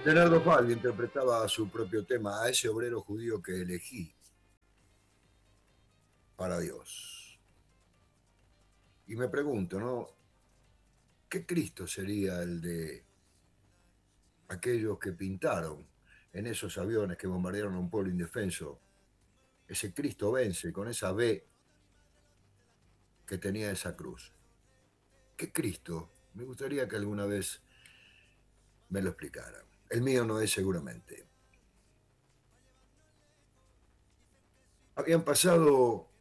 Leonardo Falvi interpretaba su propio tema, A ese obrero judío que elegí para Dios. Y me pregunto, ¿no? ¿Qué Cristo sería el de aquellos que pintaron en esos aviones que bombardearon a un pueblo indefenso? Ese Cristo vence con esa B que tenía esa cruz. ¿Qué Cristo? Me gustaría que alguna vez me lo explicaran. El mío no es seguramente. Habían pasado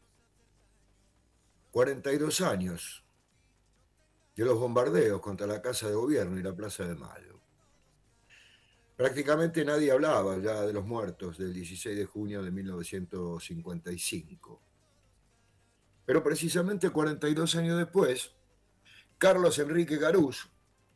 42 años de los bombardeos contra la Casa de Gobierno y la Plaza de Mayo. Prácticamente nadie hablaba ya de los muertos del 16 de junio de 1955. Pero precisamente 42 años después, Carlos Enrique Garús,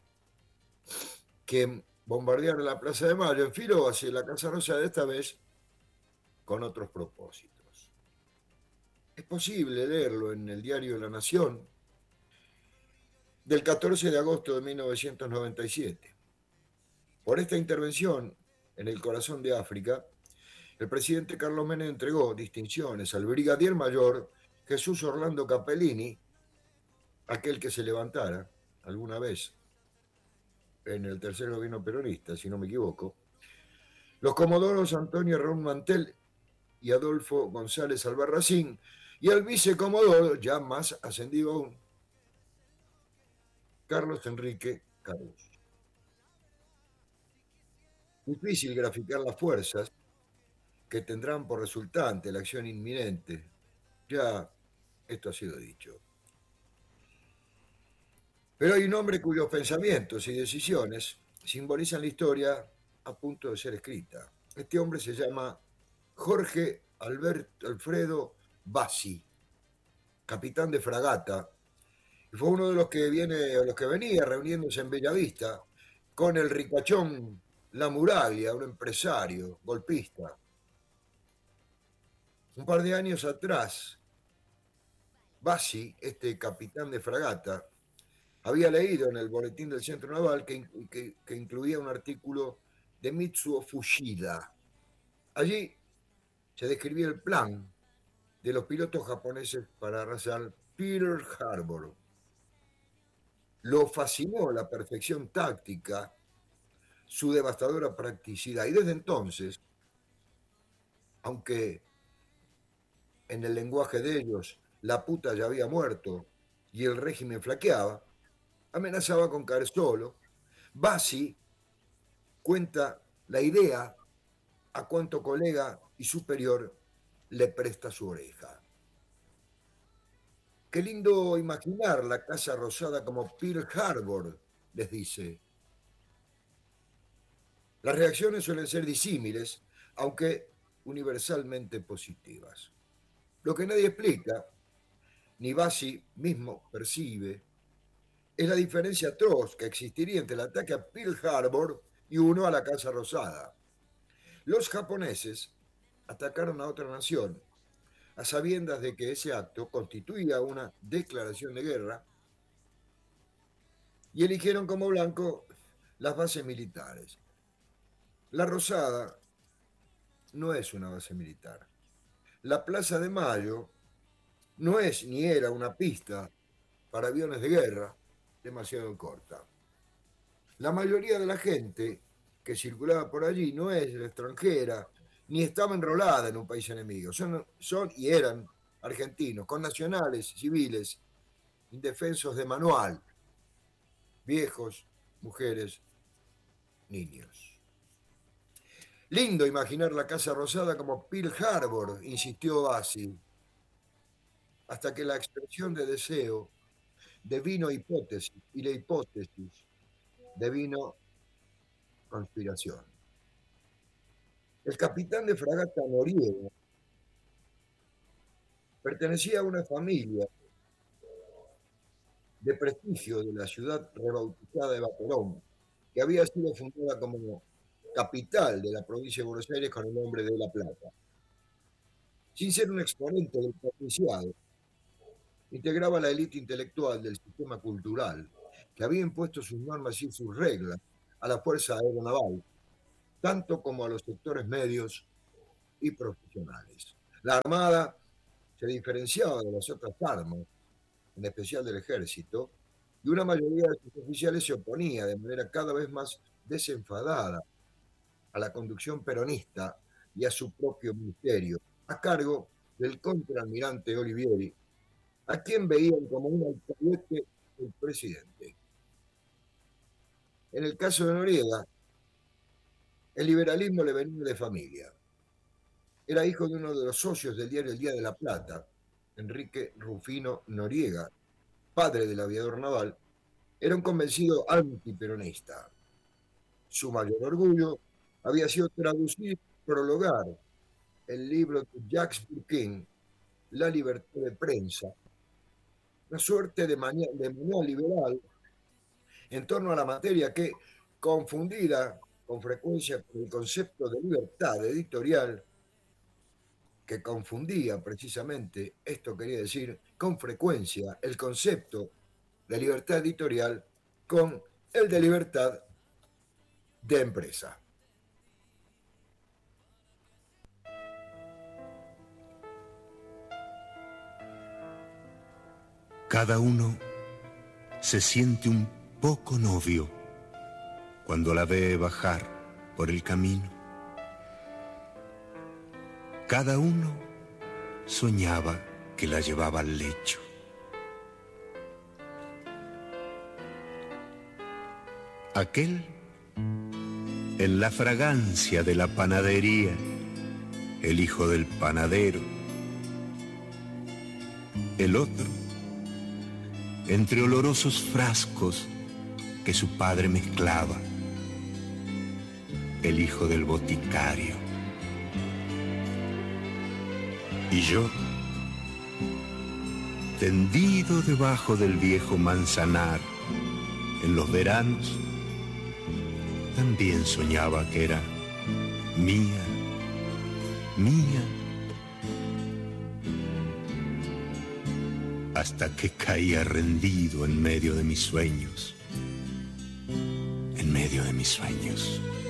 que bombardearon la Plaza de Mayo, enfiló hacia la Casa Rosada, esta vez con otros propósitos. Es posible leerlo en el diario La Nación del 14 de agosto de 1997. Por esta intervención en el corazón de África, el presidente Carlos Menem entregó distinciones al brigadier mayor Jesús Orlando Capellini, aquel que se levantara alguna vez en el tercer gobierno peronista, si no me equivoco, los comodoros Antonio Raúl Mantel y Adolfo González Albarracín, y al vicecomodoro, ya más ascendido aún, Carlos Enrique Carús. Difícil graficar las fuerzas que tendrán por resultante la acción inminente. Ya esto ha sido dicho. Pero hay un hombre cuyos pensamientos y decisiones simbolizan la historia a punto de ser escrita. Este hombre se llama Jorge Alfredo Bassi, capitán de fragata, y fue uno de los que venía reuniéndose en Bellavista con el ricachón La Muraglia, un empresario golpista. Un par de años atrás, Bassi, este capitán de fragata, había leído en el boletín del Centro Naval que incluía un artículo de Mitsuo Fushida. Allí se describía el plan de los pilotos japoneses para arrasar Pearl Harbor. Lo fascinó la perfección táctica, su devastadora practicidad, y desde entonces, aunque en el lenguaje de ellos la puta ya había muerto y el régimen flaqueaba, amenazaba con caer solo. Bassi cuenta la idea a cuanto colega y superior le presta su oreja. Qué lindo imaginar la Casa Rosada como Pearl Harbor, les dice. Las reacciones suelen ser disímiles, aunque universalmente positivas. Lo que nadie explica, ni Bassi mismo percibe, es la diferencia atroz que existiría entre el ataque a Pearl Harbor y uno a la Casa Rosada. Los japoneses atacaron a otra nación, a sabiendas de que ese acto constituía una declaración de guerra, y eligieron como blanco las bases militares. La Rosada no es una base militar. La Plaza de Mayo no es ni era una pista para aviones de guerra demasiado corta. La mayoría de la gente que circulaba por allí no es extranjera ni estaba enrolada en un país enemigo. Son y eran argentinos, con nacionales, civiles, indefensos de manual, viejos, mujeres, niños. Lindo imaginar la Casa Rosada como Pearl Harbor, insistió Bassi, hasta que la expresión de deseo devino hipótesis y la hipótesis devino conspiración. El capitán de fragata Noriega pertenecía a una familia de prestigio de la ciudad rebautizada de Vaporón, que había sido fundada como capital de la provincia de Buenos Aires con el nombre de La Plata. Sin ser un exponente del patriciado, integraba la élite intelectual del sistema cultural, que había impuesto sus normas y sus reglas a la Fuerza Aeronaval, tanto como a los sectores medios y profesionales. La Armada se diferenciaba de las otras armas, en especial del ejército, y una mayoría de sus oficiales se oponía de manera cada vez más desenfadada a la conducción peronista y a su propio ministerio, a cargo del contraalmirante Olivieri, a quien veían como un alcahuete del presidente. En el caso de Noriega, el liberalismo le venía de familia. Era hijo de uno de los socios del diario El Día de la Plata, Enrique Rufino Noriega, padre del aviador naval. Era un convencido antiperonista. Su mayor orgullo había sido traducir y prologar el libro de Jacques Bourquin, La libertad de prensa, una suerte de manual liberal en torno a la materia que, confundida con frecuencia con el concepto de libertad editorial, que confundía precisamente, esto quería decir, con frecuencia el concepto de libertad editorial con el de libertad de empresa. Cada uno se siente un poco novio cuando la ve bajar por el camino. Cada uno soñaba que la llevaba al lecho. Aquel en la fragancia de la panadería, el hijo del panadero. El otro entre olorosos frascos que su padre mezclaba, el hijo del boticario. Y yo, tendido debajo del viejo manzanar, en los veranos, también soñaba que era mía, mía, hasta que caía rendido en medio de mis sueños, en medio de mis sueños.